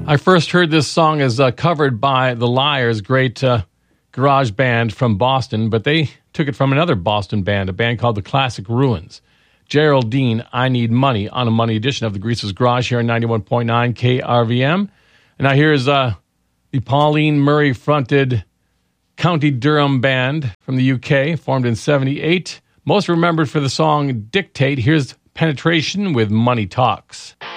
I first heard this song as covered by The Liars, great garage band from Boston, but they took it from another Boston band, a band called the Classic Ruins. Geraldine, I Need Money, on a Money edition of the Greaser's Garage here on 91.9 KRVM. And now here's the Pauline Murray-fronted County Durham band from the UK, formed in 1978. Most remembered for the song Dictate. Here's Penetration with Money Talks.